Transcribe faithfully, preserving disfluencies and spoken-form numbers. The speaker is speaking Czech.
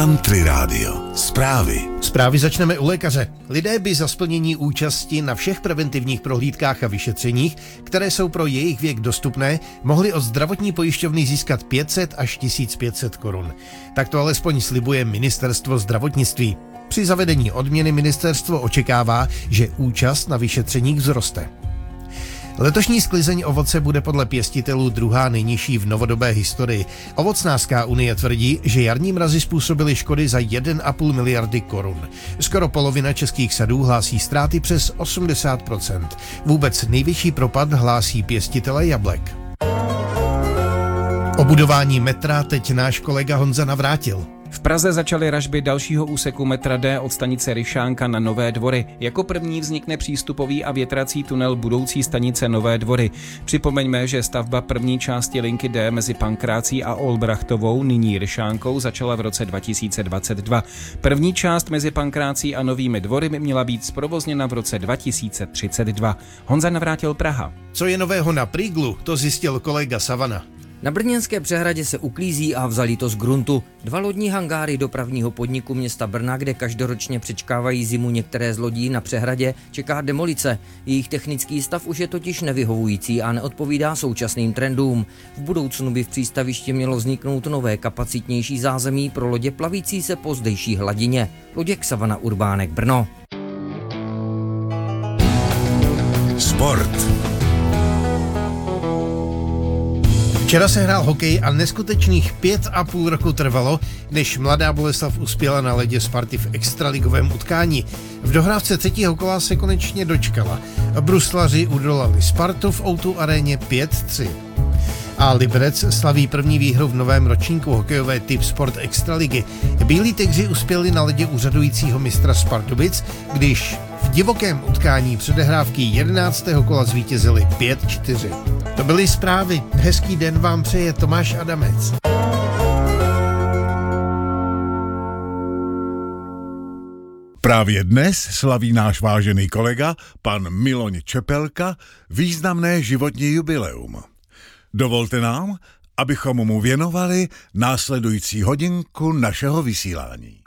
Country Rádio. Zprávy. Zprávy začneme u lékaře. Lidé by za splnění účasti na všech preventivních prohlídkách a vyšetřeních, které jsou pro jejich věk dostupné, mohli od zdravotní pojišťovny získat pět set až tisíc pět set korun. Tak to alespoň slibuje Ministerstvo zdravotnictví. Při zavedení odměny ministerstvo očekává, že účast na vyšetřeních vzroste. Letošní sklizeň ovoce bude podle pěstitelů druhá nejnižší v novodobé historii. Ovocnářská unie tvrdí, že jarní mrazy způsobily škody za jedna a půl miliardy korun. Skoro polovina českých sadů hlásí ztráty přes osmdesát procent. Vůbec největší propad hlásí pěstitele jablek. O budování metra teď náš kolega Honza Navrátil. V Praze začaly ražby dalšího úseku metra D od stanice Ryšánka na Nové Dvory. Jako první vznikne přístupový a větrací tunel budoucí stanice Nové Dvory. Připomeňme, že stavba první části linky D mezi Pankrácí a Olbrachtovou, nyní Ryšánkou, začala v roce dva tisíce dvacet dva. První část mezi Pankrácí a Novými Dvory by měla být zprovozněna v roce dva tisíce třicet dva. Honza Navrátil, Praha. Co je nového na Prýglu, to zjistil kolega Savana. Na brněnské přehradě se uklízí a vzali to z gruntu. Dva lodní hangáry dopravního podniku města Brna, kde každoročně přečkávají zimu některé z lodí na přehradě, čeká demolice. Jejich technický stav už je totiž nevyhovující a neodpovídá současným trendům. V budoucnu by v přístavišti mělo vzniknout nové kapacitnější zázemí pro lodě plavící se po zdejší hladině. Luděk Savana, Urbánek, Brno. Sport. Včera se hrál hokej a neskutečných pět a půl roku trvalo, než Mladá Boleslav uspěla na ledě Sparty v extraligovém utkání. V dohrávce třetího kola se konečně dočkala. Bruslaři udolali Spartu v ó dva aréně pět tři. A Liberec slaví první výhru v novém ročníku hokejové Typ Sport Extraligy. Bílí tygři uspěli na ledě úřadujícího mistra z Pardubic, když v divokém utkání předehrávky jedenáctého kola zvítězili pět čtyři. To byly zprávy. Hezký den vám přeje Tomáš Adamec. Právě dnes slaví náš vážený kolega, pan Miloň Čepelka, významné životní jubileum. Dovolte nám, abychom mu věnovali následující hodinku našeho vysílání.